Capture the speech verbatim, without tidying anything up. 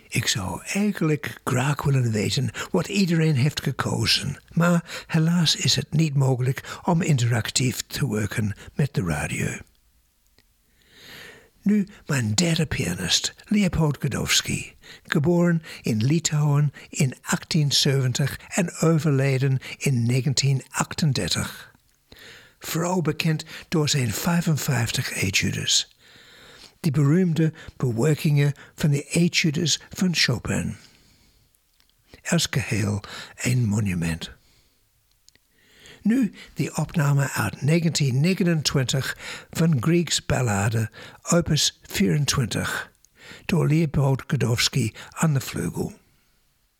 Ik zou eigenlijk graag willen weten wat iedereen heeft gekozen, maar helaas is het niet mogelijk om interactief te werken met de radio. Nu mijn derde pianist, Leopold Godowsky, geboren in Litouwen in achttien zeventig en overleden in negentien achtendertig. Vooral bekend door zijn vijfenvijftig etudes. Die beroemde bewerkingen van de etudes van Chopin. Als geheel een monument. Nu de opname uit negentien negenentwintig van Grieg's ballade opus vierentwintig door Leopold Godowsky aan de vleugel.